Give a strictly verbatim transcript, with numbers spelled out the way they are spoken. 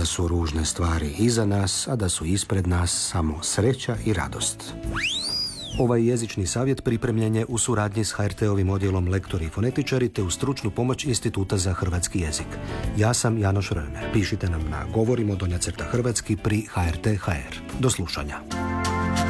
da su ružne stvari iza nas, a da su ispred nas samo sreća i radost. Ovaj jezični savjet pripremljen je u suradnji s ha er te-ovim odjelom Lektori i fonetičari te u stručnu pomoć Instituta za hrvatski jezik. Ja sam Janoš Römer. Pišite nam na govorimo donja crta hrvatski pri ha er te tačka ha er. Do slušanja.